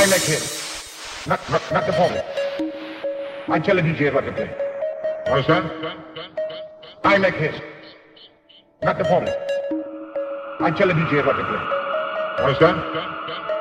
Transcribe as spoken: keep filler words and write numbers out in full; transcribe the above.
I make hits, not, not, not the phone. I tell the D J what to play. Understand? I make hits, not the phone. I tell the D J what to play. Understand?